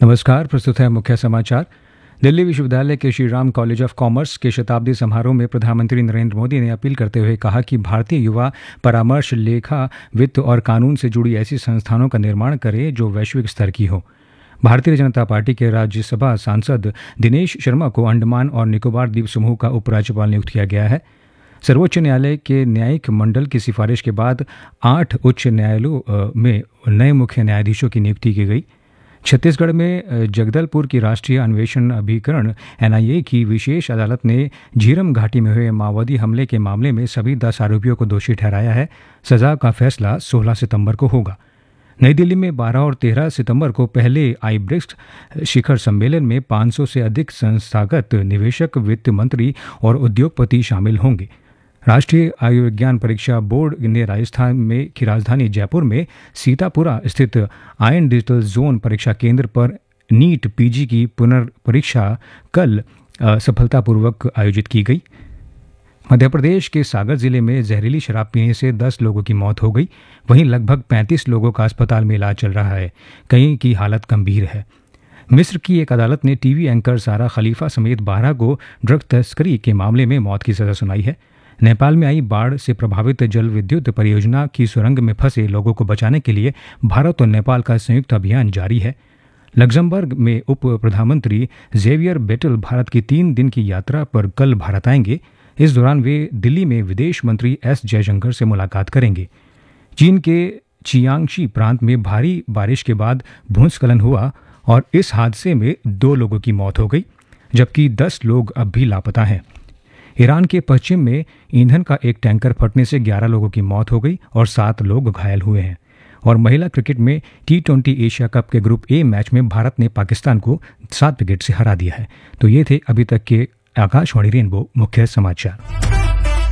नमस्कार। प्रस्तुत है मुख्य समाचार। दिल्ली विश्वविद्यालय के Shri Ram college of commerce के शताब्दी समारोह में प्रधानमंत्री नरेंद्र मोदी ने अपील करते हुए कहा कि भारतीय युवा परामर्श, लेखा, वित्त और कानून से जुड़ी ऐसी संस्थानों का निर्माण करे जो वैश्विक स्तर की हो। भारतीय जनता पार्टी के राज्यसभा सांसद दिनेश शर्मा को अंडमान और निकोबार द्वीप समूह का उपराज्यपाल नियुक्त किया गया है। सर्वोच्च न्यायालय के न्यायिक मंडल की सिफारिश के बाद 8 उच्च न्यायालयों में नए मुख्य न्यायाधीशों की नियुक्ति की गई। छत्तीसगढ़ में जगदलपुर की राष्ट्रीय अन्वेषण अभिकरण (NIA) की विशेष अदालत ने झीरम घाटी में हुए माओवादी हमले के मामले में सभी 10 आरोपियों को दोषी ठहराया है। सजा का फैसला 16 सितंबर को होगा। नई दिल्ली में 12 और 13 सितंबर को पहले ब्रिक्स शिखर सम्मेलन में 500 से अधिक संस्थागत निवेशक, वित्त मंत्री और उद्योगपति शामिल होंगे। राष्ट्रीय आयुर्विज्ञान परीक्षा बोर्ड ने राजस्थान की राजधानी जयपुर में सीतापुरा स्थित आयन डिजिटल जोन परीक्षा केंद्र पर नीट PG की पुनर्परीक्षा कल सफलतापूर्वक आयोजित की गई। मध्य प्रदेश के सागर जिले में जहरीली शराब पीने से 10 लोगों की मौत हो गई। वहीं लगभग 35 लोगों का अस्पताल में इलाज चल रहा है। कई की हालत गंभीर है। मिस्र की एक अदालत ने टीवी एंकर सारा खलीफा समेत 12 को ड्रग तस्करी के मामले में मौत की सजा सुनाई है। नेपाल में आई बाढ़ से प्रभावित जल विद्युत परियोजना की सुरंग में फंसे लोगों को बचाने के लिए भारत और नेपाल का संयुक्त अभियान जारी है। लग्जमबर्ग में उप प्रधानमंत्री जेवियर बेटल भारत की 3 दिन की यात्रा पर कल भारत आएंगे। इस दौरान वे दिल्ली में विदेश मंत्री S जयशंकर से मुलाकात करेंगे। चीन के चियांगशी प्रांत में भारी बारिश के बाद भूस्खलन हुआ और इस हादसे में 2 लोगों की मौत हो गई, जबकि 10 लोग अब भी लापता हैं। ईरान के पश्चिम में ईंधन का एक टैंकर फटने से 11 लोगों की मौत हो गई और 7 लोग घायल हुए हैं। और महिला क्रिकेट में T20 एशिया कप के ग्रुप A मैच में भारत ने पाकिस्तान को 7 विकेट से हरा दिया है। तो ये थे अभी तक के आकाशवाणी रेनबो मुख्य समाचार।